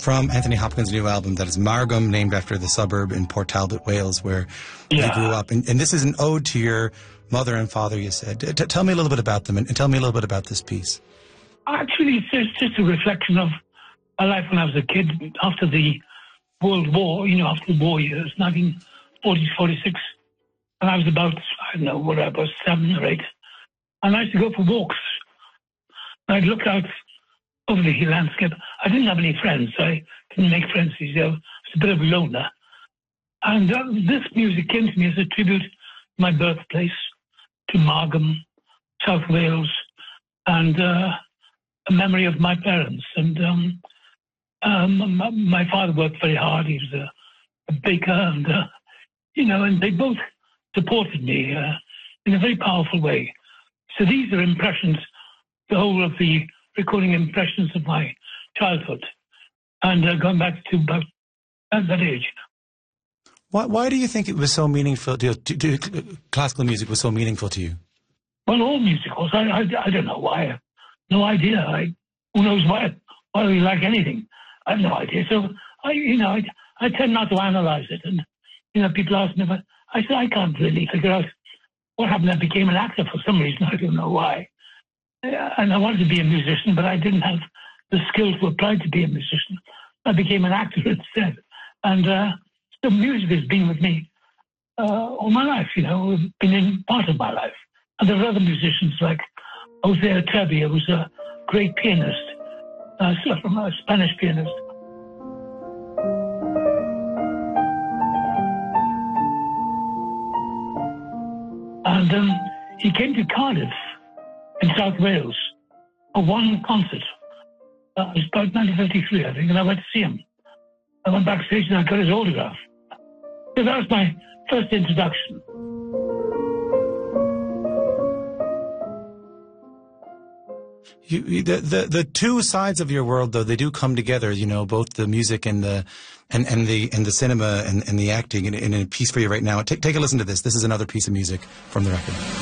from Anthony Hopkins' new album that is Margam, named after the suburb in Port Talbot, Wales, where you grew up. And this is an ode to your mother and father, you said. Tell me a little bit about them, and tell me a little bit about this piece. Actually, it's just a reflection of my life when I was a kid, after the World War, after the war years, 1940, 46. And I was about, I don't know, whatever, 7 or 8. And I used to go for walks. And I'd look out over the landscape. I didn't have any friends. I didn't make friends. I was a bit of a loner. And this music came to me as a tribute to my birthplace, to Margam, South Wales, and a memory of my parents. And my father worked very hard. He was a baker, and and they both supported me in a very powerful way. So these are impressions, the whole of the recording impressions of my childhood, and going back to about that age. Why do you think it was so meaningful? Classical music was so meaningful to you? Well, all music was. I don't know why. No idea. Who knows why we like anything? I have no idea. So I tend not to analyze it. And people ask me, but I said I can't really figure out what happened. I became an actor for some reason. I don't know why. And I wanted to be a musician, but I didn't have the skill to apply to be a musician. I became an actor instead. And so music has been with me all my life, been in part of my life. And there are other musicians like Jose Echeverria, who's a great pianist, a Spanish pianist. And he came to Cardiff in South Wales for one concert. It was about 1953, I think, and I went to see him. I went backstage and I got his autograph. So that was my first introduction. The two sides of your world, though, they do come together. Both the music and the cinema and the acting in a piece for you right now. Take a listen to this. This is another piece of music from the record.